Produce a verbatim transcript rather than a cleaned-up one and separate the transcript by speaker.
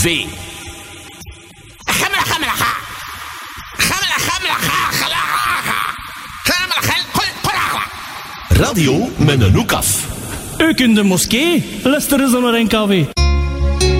Speaker 1: Radio met een hoek af.
Speaker 2: Ook in de moskee, luisteren ze naar N K W.